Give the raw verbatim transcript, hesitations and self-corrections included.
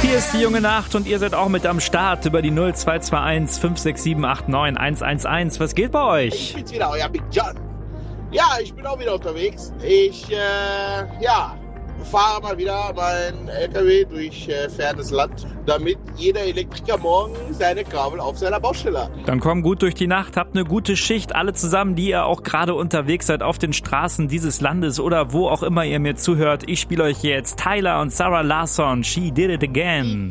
Hier ist die junge Nacht und ihr seid auch mit am Start über die null zwei zwei eins fünf sechs sieben acht neun eins eins eins. Was geht bei euch? Ich bin's wieder, euer Big John. Ja, ich bin auch wieder unterwegs. Ich, äh, ja, fahre mal wieder mein L K W durch äh, fernes Land, damit jeder Elektriker morgen seine Kabel auf seiner Baustelle hat. Dann komm gut durch die Nacht, habt eine gute Schicht, alle zusammen, die ihr auch gerade unterwegs seid auf den Straßen dieses Landes oder wo auch immer ihr mir zuhört. Ich spiele euch jetzt Tyler und Sarah Larsson, She Did It Again.